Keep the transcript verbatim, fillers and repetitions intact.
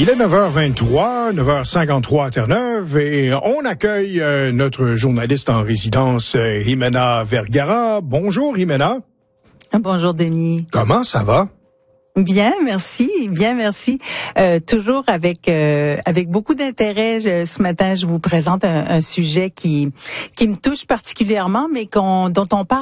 Il est neuf heures vingt-trois, neuf heures cinquante-trois à Terre-Neuve, et on accueille euh, notre journaliste en résidence, euh, Jimena Vergara. Bonjour, Jimena. Bonjour, Denis. Comment ça va? Bien, merci, bien, merci. Euh, toujours avec euh, avec beaucoup d'intérêt. Je, ce matin, je vous présente un, un sujet qui qui me touche particulièrement, mais qu'on, dont on parle